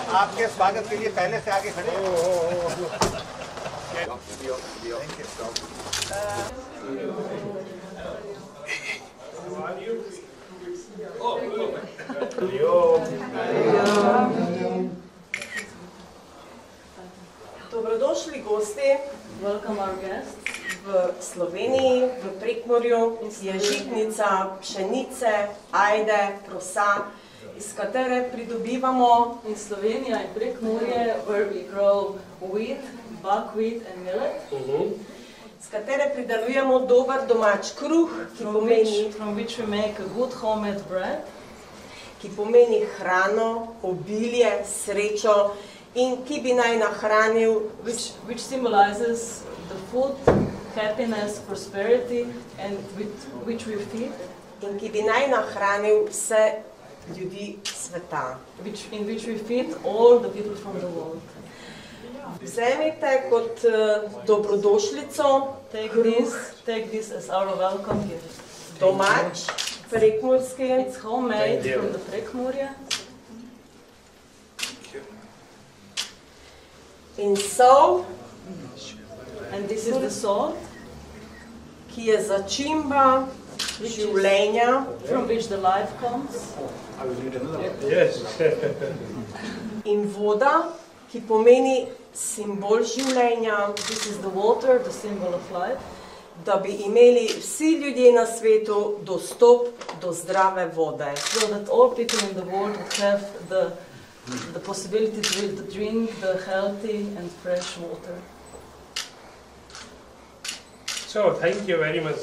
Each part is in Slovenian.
आपके स्वागत के लिए पहले से आगे खड़े Dobrodošli gosti, Welcome our guests. v Sloveniji, v Prekmurju je žitnica pšenice, ajde, prosa, iz katere pridobivamo In Slovenia in Prekmurje, where we grow wheat, buckwheat and millet, iz katere pridelujemo dober domač kruh, from which we make a good homemade bread, ki pomeni hrano, obilje, srečo in ki bi naj nahranil which symbolizes the food, happiness, prosperity, and with which we feed, in ki bi naj nahranil vse ljudi sveta. in which we feed all the people from the world. Vzemite kot dobrodošlico Take this as our welcome gift. domač, prekmurski, It's homemade from the Prekmurje. in sol, And this is the salt ki je začimba življenja, from which the life comes. Yes. in voda, ki pomeni simbol življenja, This is the water, the symbol of life, da bi imeli vsi ljudje na svetu dostop do zdrave vode. so that all people in the world would have the possibility to drink the healthy and fresh water. So, thank you very much.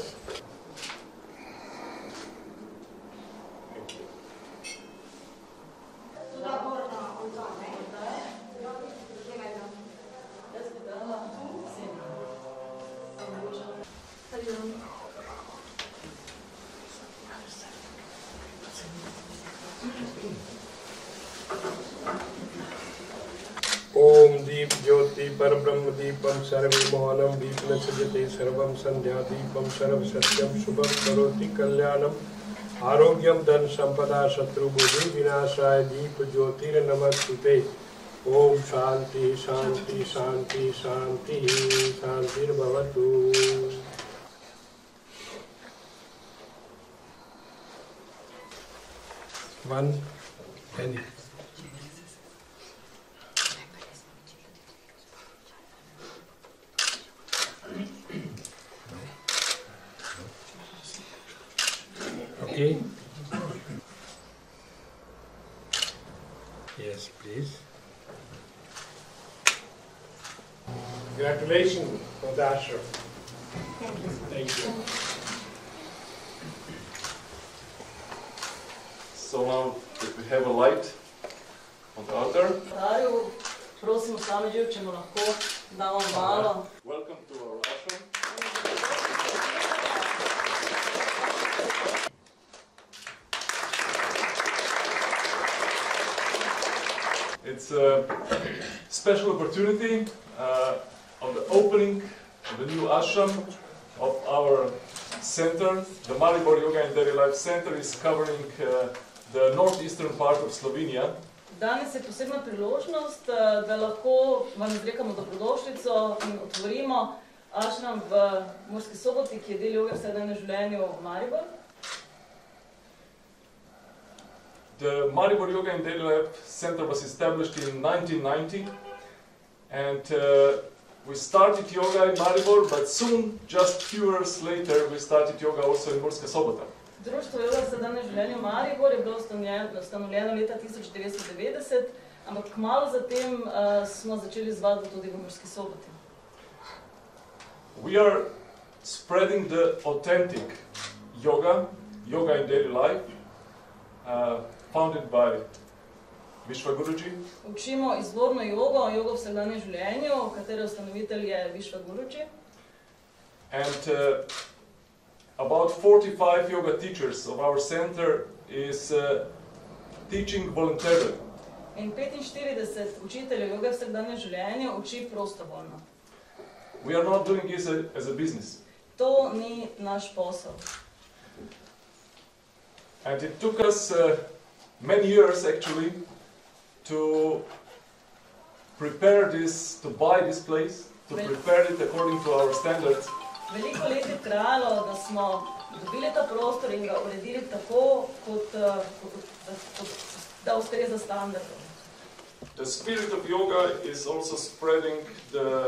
ओम दीप ज्योति परब्रह्म दीपम सर्वमोहनम दीप न सजते सर्वम संध्या दीपम सर्व सत्यम शुभम करोति कल्याणम आरोग्यम धन संपदा शत्रु बुद्धि विनाशाय दीप ज्योतिर नमस्ते। ओम शांति शांति शांति शांति शांतिर्भवतु। One penny. Okay. Yes, please. Congratulations for the ashram. Thank you. So now that we have a light on the altar, Darju, prosimo Samiđiju, ćemo lahko damo malo. welcome to our ashram. It's a special opportunity of the opening of the new ashram of our center. The Maribor Yoga and Daily Life Center is covering the northeastern part of Slovenia. Danes je posebna priložnost, da lahko vam izrekamo dobrodošlico in otvorimo ashram v Murski Soboti, ki je del joge v vsakdanjem življenju v Maribor. The Maribor Yoga and Daily Life Center was established in 1990, and we started yoga in Maribor, but soon, just few years later, we started yoga also in Murska Sobota. Društvo joga v vsakdanjem življenju Maribor je bilo ustanovljeno leta 1990, ampak kmalu zatem smo začeli z vadbo tudi v Murski Soboti. We are spreading the authentic yoga, yoga in daily life, founded by Vishva Guruji. Učimo izvorno jogo, jogo v vsakdanjem življenju, katere ustanovitelj je Vishva Guruji. And about 45 yoga teachers of our center is teaching voluntarily. In 45 učiteljev joge v vsakdanjem življenju uči prostovoljno. We are not doing this as a business. To ni naš posel. And it took us many years actually to prepare this, to buy this place, to prepare it according to our standards. Veliko let je trajalo, da smo dobili ta prostor in ga uredili tako, da ustreza standardom. The spirit of yoga is also spreading the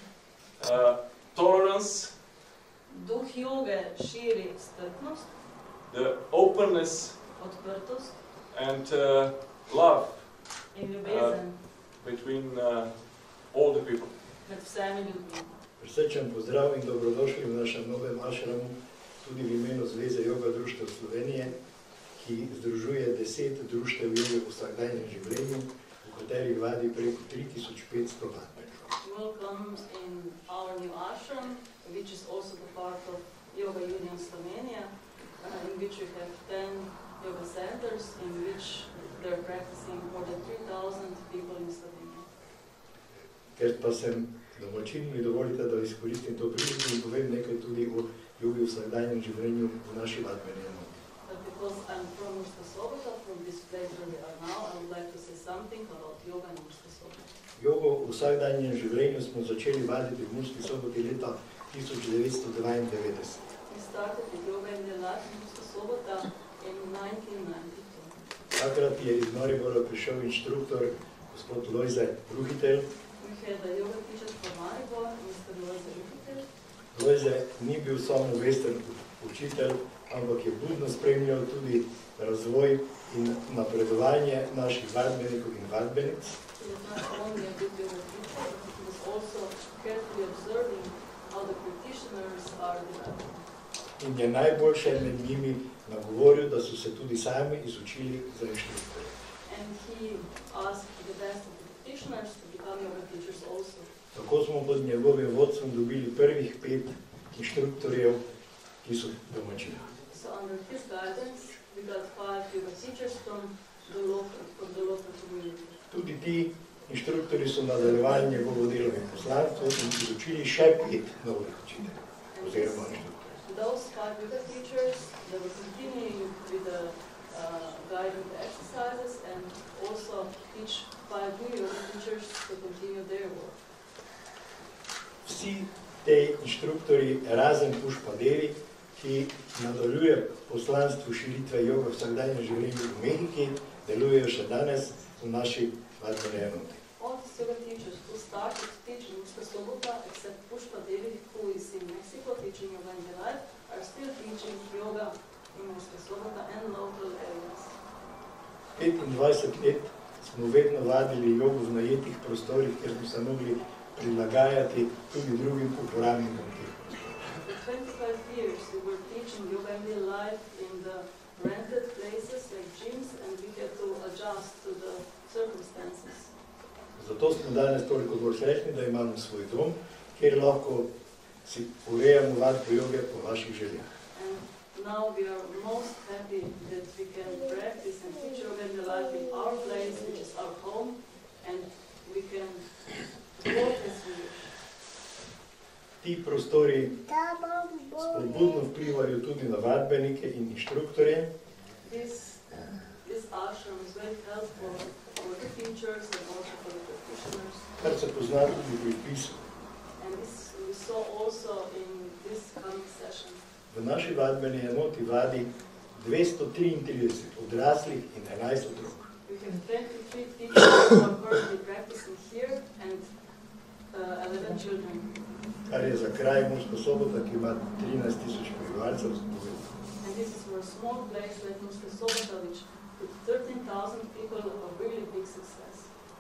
tolerance, Duh joge širi strpnost, the openness, odprtost and love in ljubezen between all the people. med vsemi ljudmi. Prisrčen pozdrav in dobrodošli v našem novem ašramu, tudi v imenu Zveze Yoga društev Slovenije, ki združuje 10 društev joge v vsakdanjem življenju, v katerih vadi preko 3500 vadbenikov. Welcome in our new ashram, which is also the part of Yoga Union Slovenia, in which we have 10 yoga centers in which they're practicing more than 3,000 people in Slovenia. Ker pa sem domačin, mi dovolite, da izkoristim to priliko in povem nekaj tudi o jogi v vsakdanjem življenju v naši vadbeni enoti. But because I'm from Murska Sobota, from this place where we are now, I would like to say something about yoga in Murska Sobota. Jogo v vsakdanjem življenju smo začeli vaditi v Murski Soboti leta 1992. We started with yoga in the life in Murska Sobota in 1992. Takrat je iz Maribora prišel inštruktor, gospod Lojze Ruhitelj. We had a yoga teacher from Maribor, Mr. Lojze Ruhitelj. Lojze ni bil samo vesten učitelj, ampak je budno spremljal tudi razvoj in napredovanje naših vadbenikov in vadbenic. He was not only a good yoga teacher, but he was also carefully observing how the practitioners are developing. In je najboljše med njimi nagovoril, da so se tudi sami izučili za inštruktorje. And he asked the best of the practitioners to become yoga teachers also. Tako smo pod njegovim vodstvom dobili prvih 5 inštruktorjev, ki so domačini. So under his guidance, we got 5 yoga teachers from the local community. Tudi ti inštruktorji so nadaljevali njegovo delo in poslanstvo in izučili še 5 novih učiteljev oziroma inštruktorjev. Those 5 yoga teachers, they were continuing with the guiding the exercises and also teach 5 new yoga teachers to continue their work. Vsi te inštruktorji, razen Pušpadevi, ki nadaljuje poslanstvo širitve joga v vsakdanjem življenju v Mehiki, delujejo še danes v naši vadbeni enoti. All these yoga teachers who started teaching Murska Sobota, except Pušpadevi, who is in Mexico teaching yoga in the life, are still teaching yoga in Murska Sobota and local areas. 25 let smo vedno vadili jogo v najetih prostorih, ker smo se mogli prilagajati tudi drugim uporabnikom teh prostorov. For 25 years we were teaching yoga in the life in the rented places like gyms and we had to adjust to the circumstances. Zato smo danes toliko bolj srečni, da imamo svoj dom, kjer lahko si urejamo vadbo joge po vaših željah. And now we are most happy that we can practice and teach yoga in the life in our place, which is our home, and we can work as we wish. Ti prostori spodbudno vplivajo tudi na vadbenike in inštruktorje. This ashram is very helpful for the teachers and also for the practitioners. Kar se pozna tudi pri vpisu. And this we saw also in this coming session. V naši vadbeni enoti vadi 233 odraslih in 11 otrok. We have 23 teachers who are currently practicing here and 11 children. Kar je za kraj Murska Sobota, ki ima 13,000 prebivalcev. And this is for a small place like Murska Sobota, which with 13,000 people a really big success.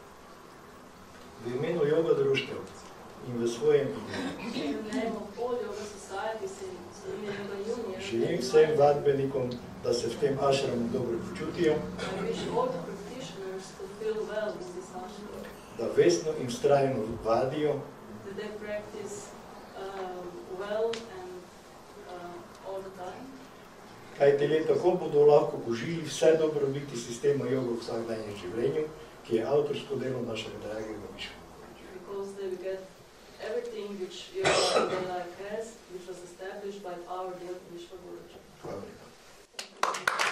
V imenu joga društev in v svojem In the name of all yoga societies in Slovenia Yoga Union, želim vsem vadbenikom, da se v tem ašramu dobro počutijo, I wish all the practitioners to feel well in this ashram, da vestno in vztrajno vadijo, that they practice well and all the time. kajti le tako bodo lahko užili vse dobrobiti sistema joga v vsakdanjem življenju, ki je avtorsko delo našega dragega Miška. Because they will get everything which yoga in their life has, which was established by our dear Vishwa Guruji. Hvala lepa.